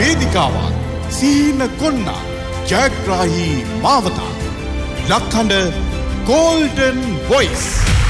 වේදිකාවක් සීන කොන්න ජයග්‍රාහි මාවතා ලක්හඬ Golden Voice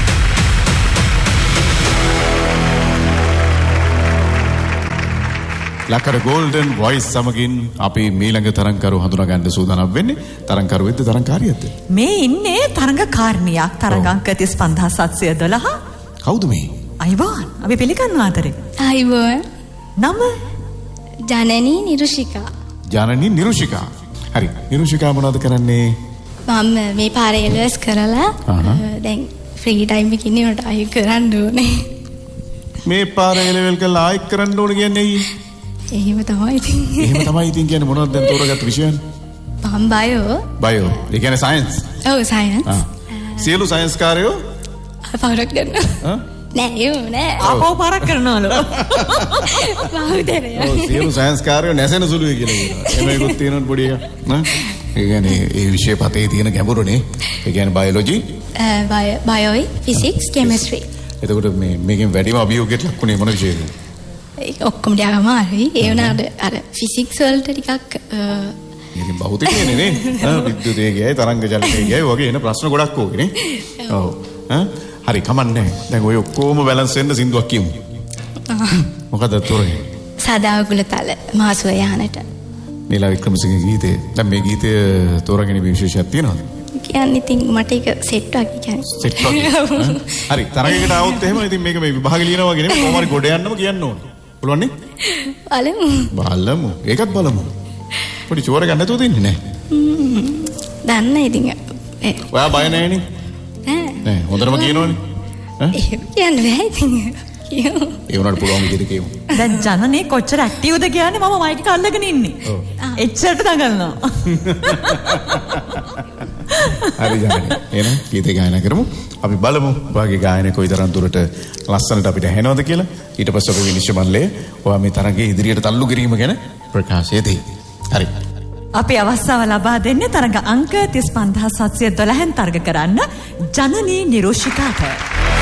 ලක්කර Golden Voice සමගින් අපි මීළඟ තරංකරු හඳුනා ගන්න සූදානම් වෙන්නේ. තරංකරුවෙක්ද තරංකාරියක්ද? මේ ඉන්නේ තරංගකාරණියක්. තරංග අංක 35712. කවුද මේ? අයිවාන්. අපි පිළිගන්නවා අතරේ. අයිවාන්. නම ජනනී නිරුෂිකා. ජනනී නිරුෂිකා. හරි. නිරුෂිකා මොනවද කරන්නේ? මම මේ පාරේ එලස් කරලා දැන් ෆ්‍රී ටයිම් එකේ ඉන්නේ උන්ට අය කරන්න ඕනේ. මේ පාරේ ලෙවල් කරලා ආයෙ කරන්න ඕනේ කියන්නේ ඇයි? එහෙම තමයි ඉතින්. එහෙම තමයි ඉතින් කියන්නේ මොනවද දැන් තෝරගත්ත විෂයන්? මම බයෝ. ඒ කියන්නේ සයන්ස්. ඔව් සයන්ස්. සියලු සයන්ස් කාර්යෝ පාරක් කරනවා. නෑ නෑ. ආපහු පාරක් කරනවලු. බාහුදරය. ඔව් සියලු සයන්ස් කාර්යෝ නැසෙන සුළුයි කියලා කියනවා. එමෙකුත් තියෙනවනේ පොඩි එකක්. නේ? ඒ කියන්නේ ඒ විෂය පතේ තියෙන ගැඹුරුනේ. ඒ කියන්නේ බයොලොජි. බයෝයි, physics, chemistry. එතකොට මේකෙන් වැඩිම අභියෝගයට ලක්ුණේ මොන විෂයද? ඒක ඔක්කොම ටිකක් අමාරුයි. ඒ වුණාට අර ෆිසික්ස් වලට ටිකක් ඉතින් භෞතිකයනේ නේ. විද්‍යුතය ගියයි තරංග ජලය ගියයි වගේ එන ප්‍රශ්න ගොඩක් ඕකනේ. ඔව්. හරි කමන්නේ. දැන් ඔය ඔක්කොම බැලන්ස් වෙන්න සින්දුවක් කියමු. මොකද තොරේ? සදාවගුලතල මාසුව යහනට. නීලා වික්‍රමසිංහ ගීතේ. දැන් මේ ගීතය තෝරගෙන විශේෂයක් තියෙනවද? කියන්නේ ඉතින් මට ඒක සෙට් වගේ කියන්නේ. සෙට් වගේ. හරි තරගයකට ආවොත් එහෙම ඉතින් මේක මේ විභාග ලියනවා වගේ නෙමෙයි කොහොම හරි ගොඩ යන්නම කියන්න ඕනේ. පුළුවන් නේ? බලමු. ඒකත් බලමු. පොඩි චෝර ගන්න නැතුව දෙන්නේ නැහැ. දන්න ඉතින්. ඔයා බය නැහැ නේ? නෑ හොඳටම කියනවනේ. කියන්න බෑ ඉතින්. ඒ උනාට පුළුවන් විදිහට කියමු. දැන් ජනනේ කොච්චර ඇක්ටිව්ද කියන්නේ මම මයික් එක අල්ලගෙන ඉන්නේ. ඔව්. එච්චරට දඟලනවා. හරි ජනනේ. එහෙනම් ගීතේ ගායනා කරමු. අපි බලමු ඔයාගේ ගායනය කොයිතරම් දුරට ලස්සනට අපිට ඇහෙනවද කියලා. ඊට පස්සේ අපි විනිශ්චය මණ්ඩලය ඔයා මේ තරඟයේ ඉදිරියට තල්ලු කිරීම ගැන ප්‍රකාශය දෙයි. හරි. අපි අවස්ථාව ලබා දෙන්නේ තරඟ අංක 35712න් තරඟ කරන්න ජනනී නිරුෂිකාට.